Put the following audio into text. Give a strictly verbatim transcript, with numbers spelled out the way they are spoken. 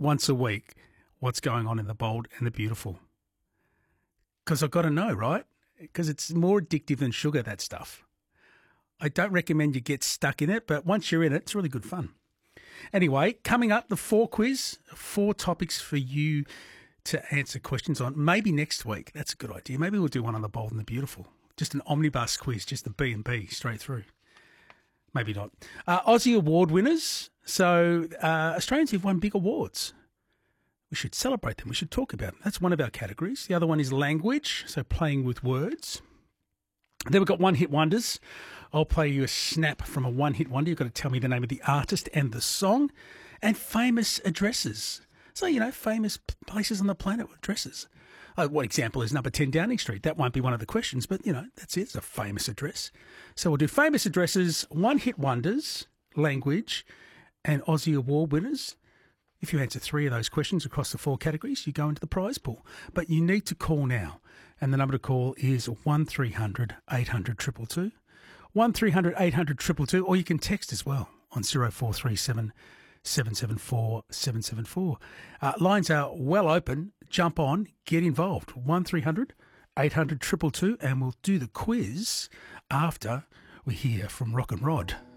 once a week what's going on in the bold and the beautiful. Because I've got to know, right? Because it's more addictive than sugar, that stuff. I don't recommend you get stuck in it, but once you're in it, it's really good fun. Anyway, coming up, the four quiz, four topics for you to answer questions on. Maybe next week. That's a good idea. Maybe we'll do one on the bold and the beautiful. Just an omnibus quiz, just the B and B straight through. Maybe not. Uh, Aussie Award winners. So uh, Australians have won big awards. We should celebrate them. We should talk about them. That's one of our categories. The other one is language, so playing with words. Then we've got one-hit wonders. I'll play you a snap from a one-hit wonder. You've got to tell me the name of the artist and the song. And famous addresses. So, you know, famous places on the planet with addresses. Uh, what example is number ten Downing Street? That won't be one of the questions, but, you know, that's it. It's a famous address. So we'll do famous addresses, one-hit wonders, language, and Aussie Award winners. If you answer three of those questions across the four categories, you go into the prize pool. But you need to call now. And the number to call is one three hundred eight hundred two two two. one three hundred eight hundred two two two. Or you can text as well on zero four three seven seven seven four seven seven four. Uh, lines are well open. Jump on. Get involved. one three hundred eight hundred two two two. And we'll do the quiz after we hear from Rock and Rod.